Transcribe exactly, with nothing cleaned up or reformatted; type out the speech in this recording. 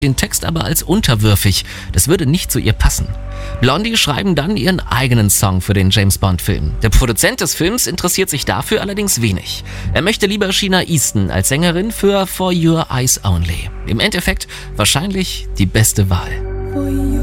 den Text aber als unterwürfig. Das würde nicht zu ihr passen. Blondie schreiben dann ihren eigenen Song für den James-Bond-Film. Der Produzent des Films interessiert sich dafür allerdings wenig. Er möchte lieber Sheena Easton als Sängerin für For Your Eyes Only. Im Endeffekt wahrscheinlich die beste Wahl.